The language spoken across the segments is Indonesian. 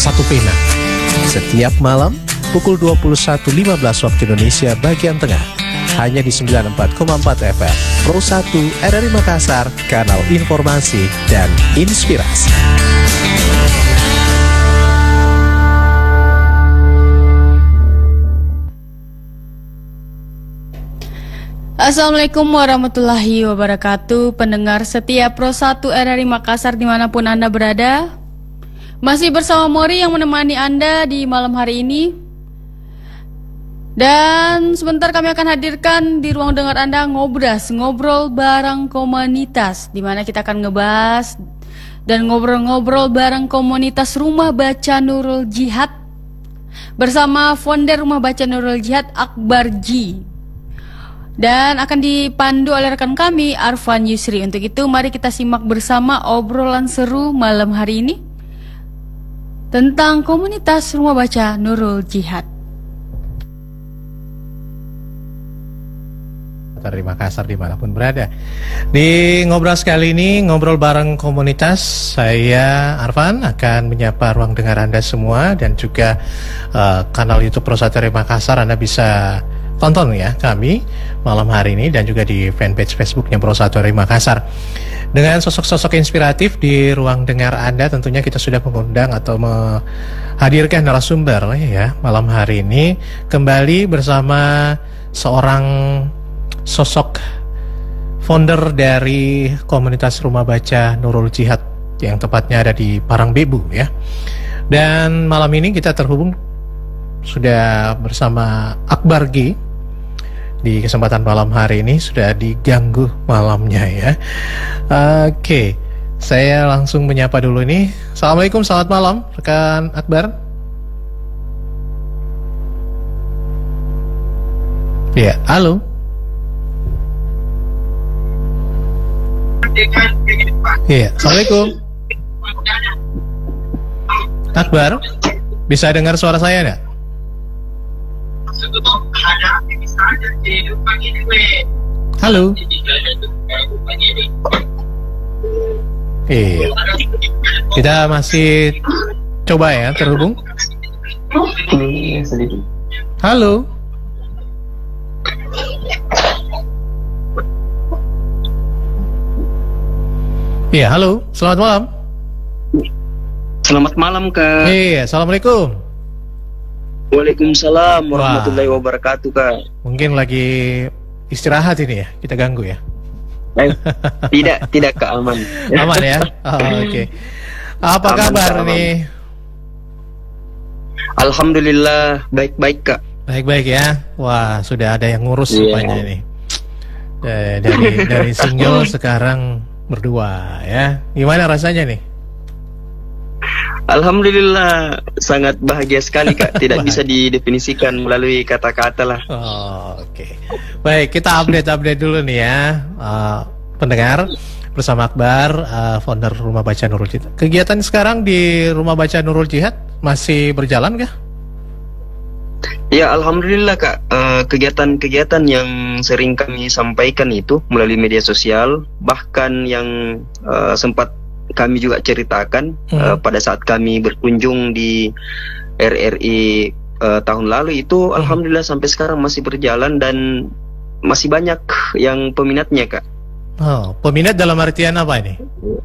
satu pena. Setiap malam pukul 21.15 waktu Indonesia bagian tengah. Hanya di 94,4 FM Pro 1 RRI Makassar, kanal informasi dan inspirasi. Assalamualaikum warahmatullahi wabarakatuh. Pendengar setia Pro 1 RRI Makassar dimanapun Anda berada, masih bersama Mori yang menemani Anda di malam hari ini. Dan sebentar kami akan hadirkan di ruang dengar Anda ngobrol bareng komunitas, di mana kita akan ngebahas dan ngobrol-ngobrol bareng komunitas Rumah Baca Nurul Jihad bersama founder Rumah Baca Nurul Jihad, Akbar G. Dan akan dipandu oleh rekan kami, Arfan Yusri. Untuk itu mari kita simak bersama obrolan seru malam hari ini tentang komunitas Rumah Baca Nurul Jihad. Dari Makassar dimanapun berada. Di ngobrol sekali ini, ngobrol bareng komunitas, saya Arfan akan menyapa ruang dengar Anda semua dan juga kanal YouTube Pro 1 RRI Makassar. Anda bisa tonton ya kami malam hari ini dan juga di fanpage Facebooknya Pro 1 RRI Makassar. Dengan sosok-sosok inspiratif di ruang dengar Anda, tentunya kita sudah mengundang atau menghadirkan narasumber ya malam hari ini kembali bersama seorang sosok founder dari komunitas Rumah Baca Nurul Jihad yang tepatnya ada di Parangbebu ya. Dan malam ini kita terhubung sudah bersama Akbar G. Di kesempatan malam hari ini sudah diganggu malamnya ya. Oke, saya langsung menyapa dulu nih. Assalamualaikum, selamat malam rekan Akbar. Ya, halo. Iya, assalamualaikum. Akbar, bisa dengar suara saya enggak? Halo. Iya. Kita masih coba ya terhubung. Halo. Iya, halo, selamat malam. Selamat malam, Kak. Iya, assalamualaikum. Waalaikumsalam warahmatullahi wabarakatuh, Kak. Mungkin lagi istirahat ini ya, kita ganggu ya? Tidak, Kak, aman. Aman ya? Oke. Apa aman, kabar Kak, nih? Alhamdulillah, baik-baik, Kak. Baik-baik ya. Wah, sudah ada yang ngurus rupanya nih. Dari single sekarang berdua ya. Gimana rasanya nih? Alhamdulillah, sangat bahagia sekali, Kak. Tidak bisa didefinisikan melalui kata-kata lah. Oke. Baik, kita update dulu nih ya, pendengar, bersama Akbar, founder Rumah Baca Nurul Jihad. Kegiatan sekarang di Rumah Baca Nurul Jihad masih berjalan kah? Ya, alhamdulillah, Kak. Kegiatan-kegiatan yang sering kami sampaikan itu melalui media sosial, bahkan yang sempat kami juga ceritakan pada saat kami berkunjung di RRI tahun lalu itu, alhamdulillah sampai sekarang masih berjalan dan masih banyak yang peminatnya, Kak. Oh, peminat dalam artian apa ini?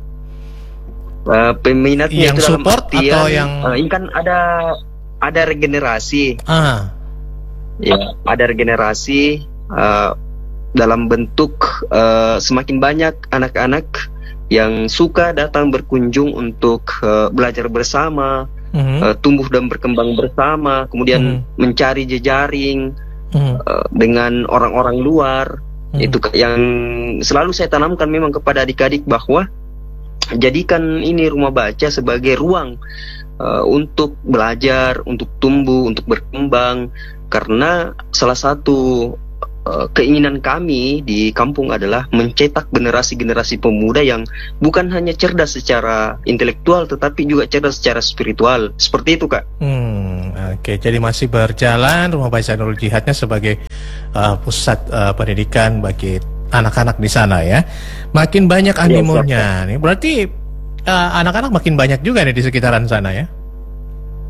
Peminatnya yang itu dalam support artian, atau yang ini kan ada regenerasi. Ya, ada regenerasi dalam bentuk semakin banyak anak-anak yang suka datang berkunjung untuk belajar bersama, tumbuh dan berkembang bersama, kemudian mencari jejaring dengan orang-orang luar. Itu yang selalu saya tanamkan memang kepada adik-adik, bahwa jadikan ini rumah baca sebagai ruang untuk belajar, untuk tumbuh, untuk berkembang. Karena salah satu keinginan kami di kampung adalah mencetak generasi-generasi pemuda yang bukan hanya cerdas secara intelektual, tetapi juga cerdas secara spiritual. Seperti itu, Kak. Oke, jadi masih berjalan Rumah Baca Nurul Jihadnya sebagai pusat pendidikan bagi anak-anak di sana ya. Makin banyak animonya nih. Berarti anak-anak makin banyak juga nih di sekitaran sana ya.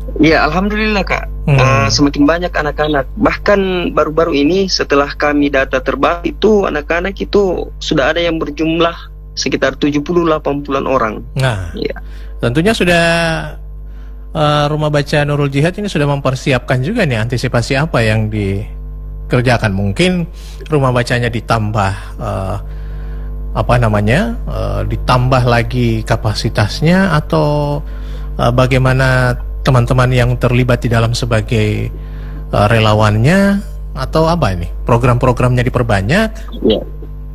Ya, alhamdulillah Kak. Semakin banyak anak-anak. Bahkan baru-baru ini setelah kami data terbaru itu anak-anak itu sudah ada yang berjumlah sekitar 70-80 orang. Nah, ya. Tentunya sudah Rumah Baca Nurul Jihad ini sudah mempersiapkan juga nih antisipasi apa yang dikerjakan. Mungkin rumah bacanya ditambah ditambah lagi kapasitasnya, atau bagaimana teman-teman yang terlibat di dalam sebagai relawannya, atau apa ini? Program-programnya diperbanyak? Ya.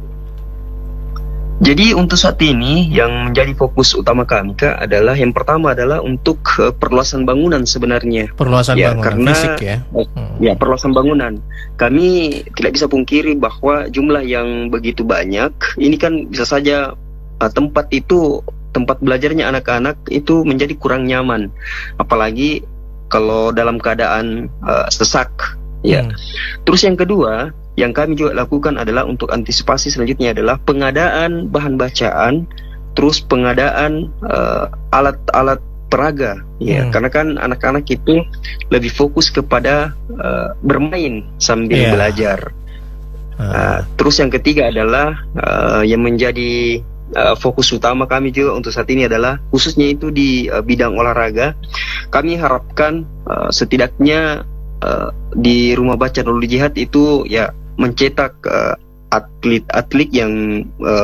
Jadi untuk saat ini yang menjadi fokus utama kami Kak adalah yang pertama adalah untuk perluasan bangunan sebenarnya. Perluasan bangunan karena, fisik ya. Ya, perluasan bangunan. Kami tidak bisa pungkiri bahwa jumlah yang begitu banyak ini kan bisa saja tempat belajarnya anak-anak itu menjadi kurang nyaman, apalagi kalau dalam keadaan sesak. Ya. Terus yang kedua yang kami juga lakukan adalah untuk antisipasi selanjutnya adalah pengadaan bahan bacaan, terus pengadaan alat-alat peraga, ya, karena kan anak-anak itu lebih fokus kepada bermain sambil belajar. Terus yang ketiga adalah yang menjadi fokus utama kami juga untuk saat ini adalah khususnya itu di bidang olahraga. Kami harapkan setidaknya di Rumah Baca Nurul Jihad itu ya mencetak atlet-atlet yang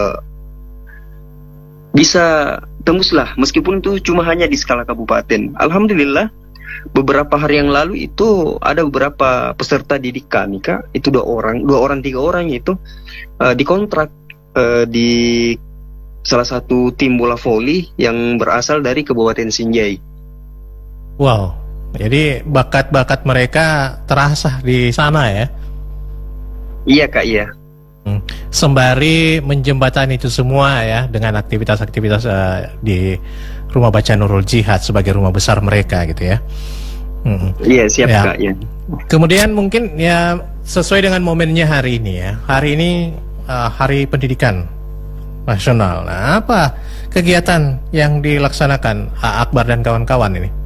bisa tembuslah, meskipun itu cuma hanya di skala kabupaten. Alhamdulillah beberapa hari yang lalu itu ada beberapa peserta didik kami Kak, itu 2 orang 3 orang itu dikontrak di salah satu tim bola voli yang berasal dari Kabupaten Sinjai. Wow, jadi bakat-bakat mereka terasah di sana ya? Iya Kak, iya. Sembari menjembatani itu semua ya dengan aktivitas-aktivitas di Rumah Baca Nurul Jihad sebagai rumah besar mereka gitu ya. Iya, siap ya. Kak ya. Kemudian mungkin ya sesuai dengan momennya hari ini ya. Hari ini Hari Pendidikan Nasional. Nah, apa kegiatan yang dilaksanakan Akbar dan kawan-kawan ini?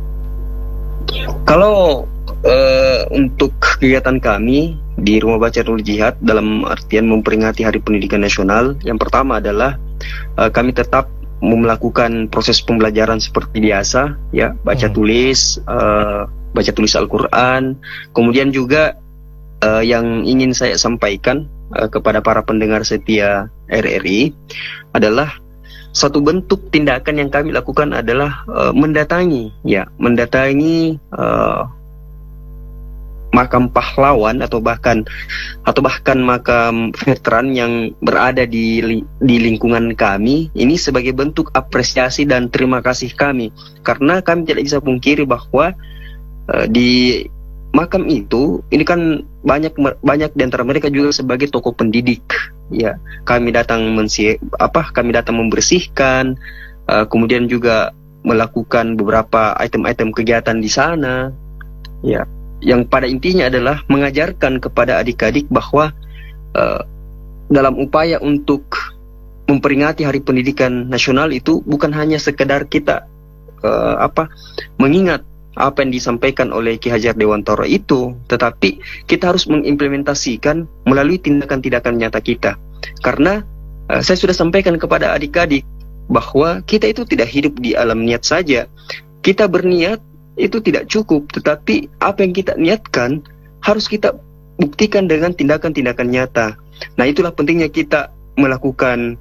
Kalau untuk kegiatan kami di Rumah Baca Nurul Jihad dalam artian memperingati Hari Pendidikan Nasional, yang pertama adalah kami tetap melakukan proses pembelajaran seperti biasa, ya, baca tulis Al-Quran. Kemudian juga yang ingin saya sampaikan kepada para pendengar setia RRI adalah satu bentuk tindakan yang kami lakukan adalah mendatangi makam pahlawan atau bahkan makam veteran yang berada di lingkungan kami ini sebagai bentuk apresiasi dan terima kasih kami, karena kami tidak bisa pungkiri bahwa di makam itu ini kan banyak di antara mereka juga sebagai tokoh pendidik, ya. Kami datang membersihkan, kemudian juga melakukan beberapa item-item kegiatan di sana, ya, yang pada intinya adalah mengajarkan kepada adik-adik bahwa dalam upaya untuk memperingati Hari Pendidikan Nasional itu bukan hanya sekedar kita mengingat apa yang disampaikan oleh Ki Hajar Dewantara itu, tetapi kita harus mengimplementasikan melalui tindakan-tindakan nyata kita. Karena saya sudah sampaikan kepada adik-adik bahwa kita itu tidak hidup di alam niat saja. Kita berniat itu tidak cukup, tetapi apa yang kita niatkan harus kita buktikan dengan tindakan-tindakan nyata. Nah, itulah pentingnya kita melakukan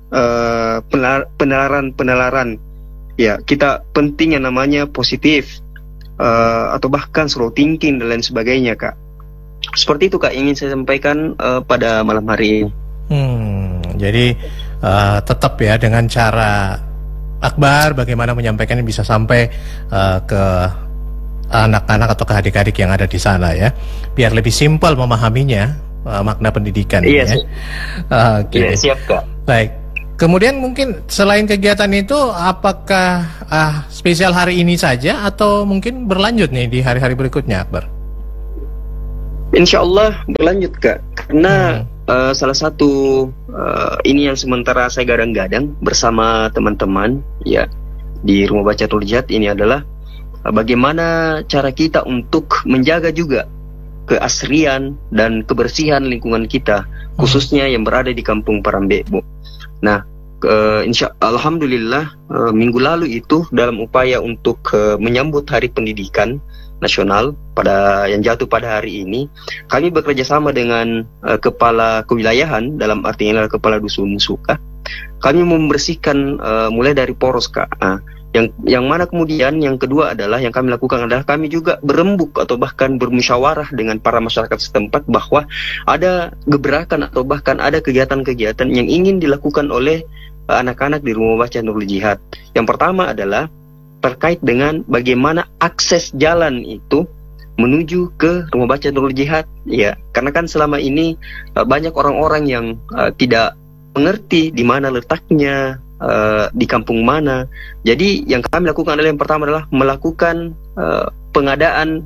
penalaran. Ya, kita penting yang namanya positif atau bahkan slow thinking dan lain sebagainya, Kak. Seperti itu, Kak, ingin saya sampaikan pada malam hari ini. Jadi tetap ya dengan cara Akbar bagaimana menyampaikannya bisa sampai ke anak-anak atau ke adik-adik yang ada di sana ya, biar lebih simpel memahaminya makna pendidikan. Iya, ya. Oke. Iya, siap, Kak. Baik. Kemudian mungkin selain kegiatan itu, apakah spesial hari ini saja atau mungkin berlanjut nih di hari-hari berikutnya, Akbar? Insya Allah berlanjut, Kak. Karena salah satu ini yang sementara saya gadang-gadang bersama teman-teman ya di Rumah Baca Nurul Jihad ini adalah bagaimana cara kita untuk menjaga juga keasrian dan kebersihan lingkungan kita, khususnya yang berada di Kampung Parambe, Bu. Nah, alhamdulillah minggu lalu itu dalam upaya untuk menyambut Hari Pendidikan Nasional yang jatuh pada hari ini, kami bekerja sama dengan kepala kewilayahan, dalam artinya kepala dusun Suka. Kami membersihkan mulai dari poros, Kak. Yang mana kemudian yang kedua adalah yang kami lakukan adalah kami juga berembuk atau bahkan bermusyawarah dengan para masyarakat setempat bahwa ada gebrakan atau bahkan ada kegiatan-kegiatan yang ingin dilakukan oleh anak-anak di Rumah Baca Nurul Jihad. Yang pertama adalah terkait dengan bagaimana akses jalan itu menuju ke Rumah Baca Nurul Jihad, ya, karena kan selama ini banyak orang-orang yang tidak mengerti di mana letaknya, di kampung mana. Jadi yang kami lakukan adalah yang pertama adalah melakukan pengadaan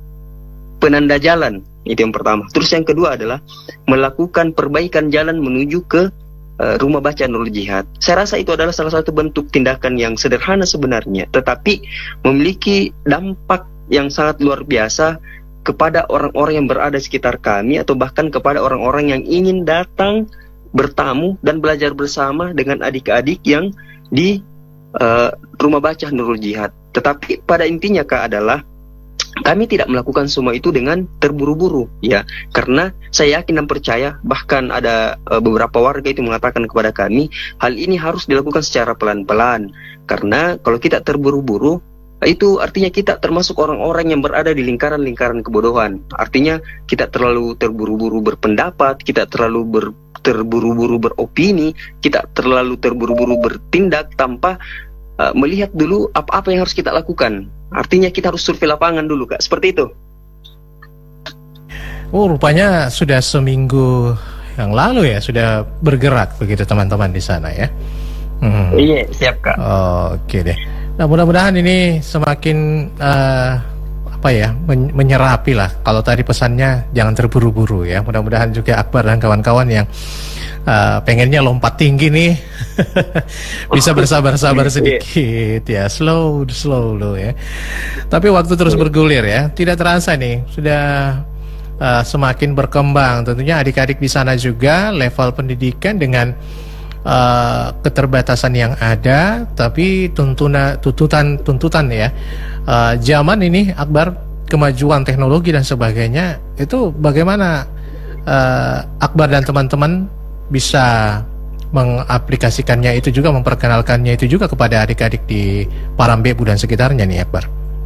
penanda jalan, itu yang pertama. Terus yang kedua adalah melakukan perbaikan jalan menuju ke Rumah Baca Nurul Jihad. Saya rasa itu adalah salah satu bentuk tindakan yang sederhana sebenarnya, tetapi memiliki dampak yang sangat luar biasa kepada orang-orang yang berada di sekitar kami, atau bahkan kepada orang-orang yang ingin datang bertamu dan belajar bersama dengan adik-adik yang di Rumah Baca Nurul Jihad. Tetapi pada intinya, Kak, adalah kami tidak melakukan semua itu dengan terburu-buru, ya, karena saya yakin dan percaya, bahkan ada beberapa warga itu mengatakan kepada kami, hal ini harus dilakukan secara pelan-pelan, karena kalau kita terburu-buru, itu artinya kita termasuk orang-orang yang berada di lingkaran-lingkaran kebodohan. Artinya kita terlalu terburu-buru berpendapat, kita terlalu terburu-buru beropini, kita terlalu terburu-buru bertindak tanpa melihat dulu apa-apa yang harus kita lakukan. Artinya kita harus survei lapangan dulu, Kak. Seperti itu. Oh, rupanya sudah seminggu yang lalu ya sudah bergerak begitu teman-teman di sana ya. Iya, siap, Kak. Oke deh. Nah, mudah-mudahan ini semakin menyerapi lah. Kalau tadi pesannya jangan terburu-buru ya. Mudah-mudahan juga Akbar dan kawan-kawan yang pengennya lompat tinggi nih bisa bersabar-sabar sedikit ya, slow ya. Tapi waktu terus bergulir ya, tidak terasa nih sudah semakin berkembang. Tentunya adik-adik di sana juga level pendidikan dengan keterbatasan yang ada, tapi tuntutan ya zaman ini, Akbar, kemajuan teknologi dan sebagainya, itu bagaimana Akbar dan teman-teman bisa mengaplikasikannya itu juga, memperkenalkannya itu juga kepada adik-adik di Parambebu dan sekitarnya nih, Akbar?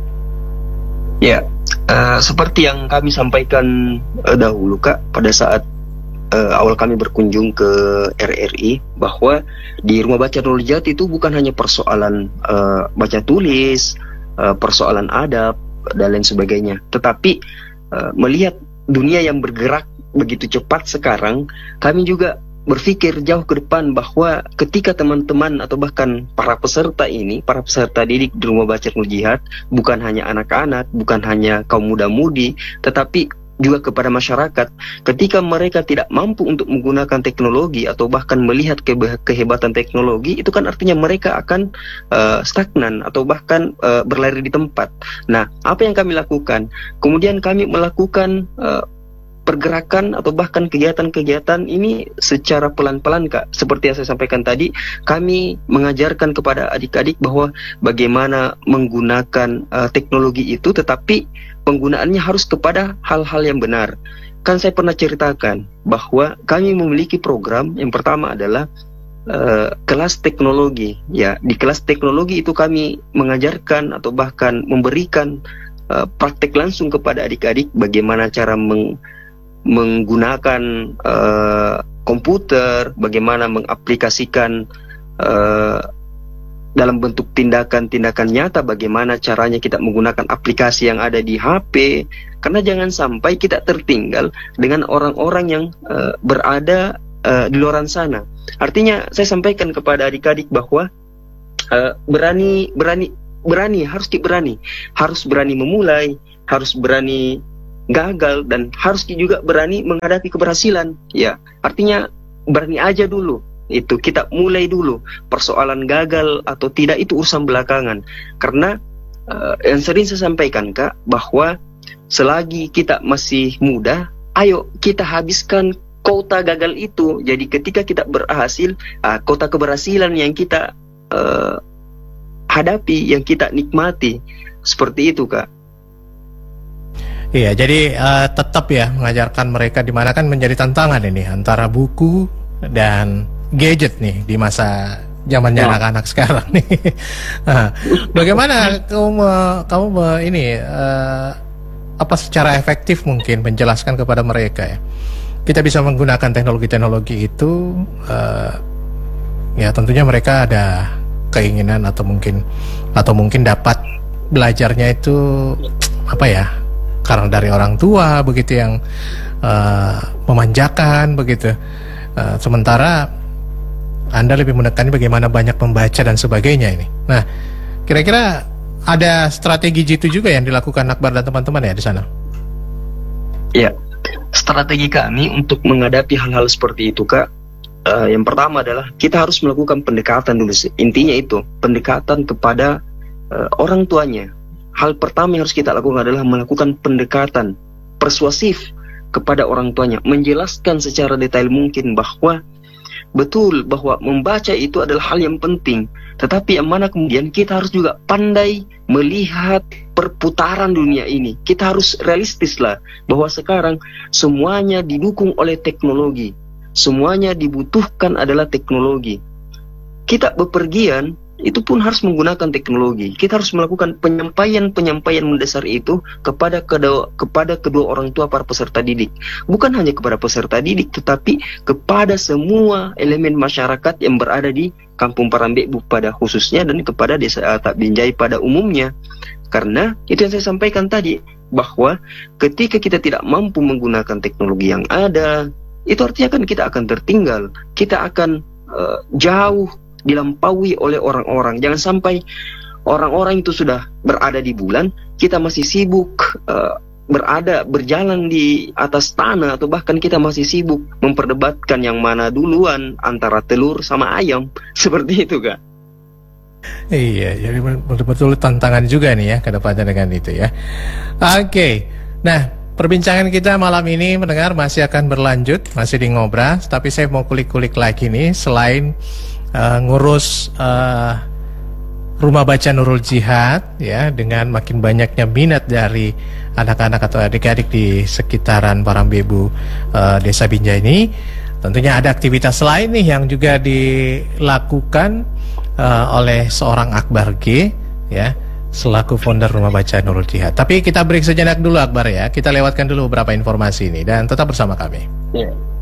Ya, seperti yang kami sampaikan dahulu, Kak, pada saat awal kami berkunjung ke RRI, bahwa di Rumah Baca Nurul Jihad itu bukan hanya persoalan baca tulis, persoalan adab dan lain sebagainya, tetapi melihat dunia yang bergerak begitu cepat sekarang, kami juga berpikir jauh ke depan bahwa ketika teman-teman atau bahkan para peserta didik di Rumah Baca Nurul Jihad, bukan hanya anak-anak, bukan hanya kaum muda-mudi, tetapi juga kepada masyarakat, ketika mereka tidak mampu untuk menggunakan teknologi atau bahkan melihat kehebatan teknologi, itu kan artinya mereka akan stagnan atau bahkan berlari di tempat. Nah, apa yang kami lakukan? Kemudian kami melakukan pergerakan atau bahkan kegiatan-kegiatan ini secara pelan-pelan, Kak. Seperti yang saya sampaikan tadi, kami mengajarkan kepada adik-adik bahwa bagaimana menggunakan teknologi itu, tetapi penggunaannya harus kepada hal-hal yang benar. Kan saya pernah ceritakan bahwa kami memiliki program yang pertama adalah kelas teknologi. Ya, di kelas teknologi itu kami mengajarkan atau bahkan memberikan praktek langsung kepada adik-adik bagaimana cara menggunakan komputer, bagaimana mengaplikasikan dalam bentuk tindakan-tindakan nyata, bagaimana caranya kita menggunakan aplikasi yang ada di HP, karena jangan sampai kita tertinggal dengan orang-orang yang berada di luar sana. Artinya saya sampaikan kepada adik-adik bahwa berani, harus berani memulai, harus berani gagal, dan harus juga berani menghadapi keberhasilan. Ya, artinya berani aja dulu. Itu kita mulai dulu. Persoalan gagal atau tidak itu urusan belakangan. Karena yang sering saya sampaikan Kak, bahwa selagi kita masih muda, ayo kita habiskan kota gagal itu. Jadi ketika kita berhasil, kota keberhasilan yang kita hadapi, yang kita nikmati, seperti itu Kak. Iya, jadi tetap ya mengajarkan mereka, di mana kan menjadi tantangan ini antara buku dan gadget nih di masa zamannya anak-anak sekarang nih. Nah, bagaimana kamu ini apa secara efektif mungkin menjelaskan kepada mereka ya? Kita bisa menggunakan teknologi-teknologi itu, ya tentunya mereka ada keinginan atau mungkin dapat belajarnya itu apa ya? Karena dari orang tua begitu yang memanjakan begitu, sementara Anda lebih menekankan bagaimana banyak membaca dan sebagainya ini. Nah, kira-kira ada strategi jitu juga yang dilakukan Akbar dan teman-teman ya di sana? Ya, strategi kami untuk menghadapi hal-hal seperti itu Kak, yang pertama adalah kita harus melakukan pendekatan dulu. Intinya itu pendekatan kepada orang tuanya. Hal pertama yang harus kita lakukan adalah melakukan pendekatan persuasif kepada orang tuanya, menjelaskan secara detail mungkin bahwa betul bahwa membaca itu adalah hal yang penting, tetapi yang mana kemudian kita harus juga pandai melihat perputaran dunia ini. Kita harus realistis lah, bahwa sekarang semuanya didukung oleh teknologi, semuanya dibutuhkan adalah teknologi. Kita bepergian itu pun harus menggunakan teknologi. Kita harus melakukan penyampaian mendasar itu kepada kedua orang tua para peserta didik. Bukan hanya kepada peserta didik, tetapi kepada semua elemen masyarakat yang berada di Kampung Parambekbu pada khususnya, dan kepada Desa Atak Binjai pada umumnya. Karena itu yang saya sampaikan tadi, bahwa ketika kita tidak mampu menggunakan teknologi yang ada, itu artinya kan kita akan tertinggal. Kita akan jauh dilampaui oleh orang-orang. Jangan sampai orang-orang itu sudah berada di bulan, kita masih sibuk berjalan di atas tanah, atau bahkan kita masih sibuk memperdebatkan yang mana duluan antara telur sama ayam. Seperti itu Kak. Iya, jadi betul-betul tantangan juga nih ya ke depannya dengan itu ya. Oke. Nah, perbincangan kita malam ini mendengar masih akan berlanjut, masih di Ngobras, tapi saya mau kulik-kulik lagi nih, selain ngurus Rumah Baca Nurul Jihad ya, dengan makin banyaknya minat dari anak-anak atau adik-adik di sekitaran Parambekbu Desa Binjai ini, tentunya ada aktivitas lain nih yang juga dilakukan oleh seorang Akbar G ya, selaku founder Rumah Baca Nurul Jihad. Tapi kita break sejenak dulu Akbar ya, kita lewatkan dulu beberapa informasi ini dan tetap bersama kami. Yeah.